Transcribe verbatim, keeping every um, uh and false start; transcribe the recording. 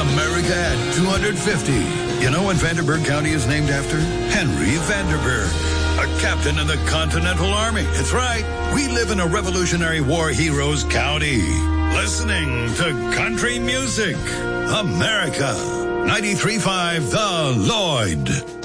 America at two hundred fifty. You know what Vanderburgh County is named after? Henry Vanderburgh, a captain in the Continental Army. That's right. We live in a Revolutionary War heroes county. Listening to country music. America. ninety-three point five The Lloyd.